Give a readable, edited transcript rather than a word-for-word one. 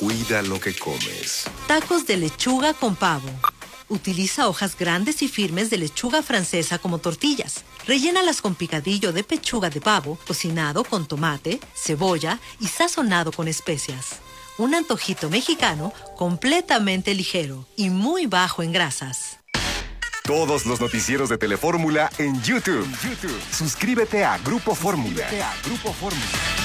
Cuida lo que comes. Tacos de lechuga con pavo. Utiliza hojas grandes y firmes de lechuga francesa como tortillas. Rellénalas con picadillo de pechuga de pavo, cocinado con tomate, cebolla y sazonado con especias. Un antojito mexicano completamente ligero y muy bajo en grasas. Todos los noticieros de Telefórmula en YouTube. Suscríbete a Grupo Fórmula.